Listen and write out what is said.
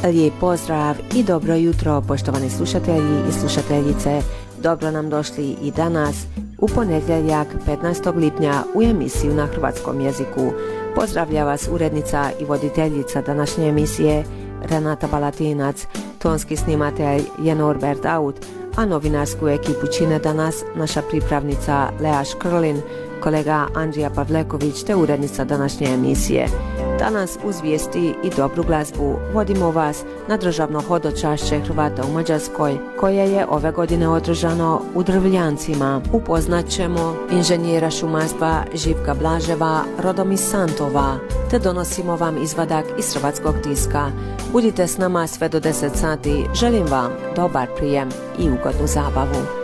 Lijep pozdrav i dobro jutro, poštovani slušatelji i slušateljice. Dobro nam došli i danas u ponedjeljak 15. lipnja u emisiju na hrvatskom jeziku. Pozdravlja vas urednica i voditeljica današnje emisije Renata Balatinac, tonski snimatelj je Norbert Aut, a novinarsku ekipu čine danas naša pripravnica Lea Škrlin, kolega Andrija Pavleković te urednica današnje emisije. Danas uz vijesti i dobru glazbu vodimo vas na državno hodočašće Hrvata u Mađarskoj, koje je ove godine održano u Drvljancima. Upoznat ćemo inženjera šumarstva Živka Blaževa, rodom iz Santova, te donosimo vam izvadak iz hrvatskog tiska. Budite s nama sve do 10 sati, želim vam dobar prijem i ugodnu zabavu.